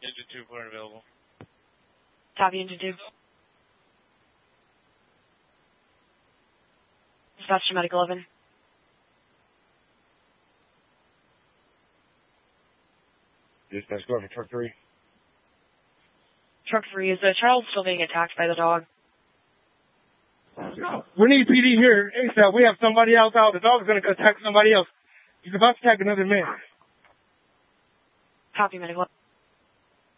Engine 2 point available. Copy, Engine 2. Dispatch to Medic 11. Dispatch, go for truck 3. Truck 3, is the child still being attacked by the dog? We need PD here. ASAP. We have somebody else out. The dog's going to attack somebody else. He's about to attack another man. Copy, Medic 11.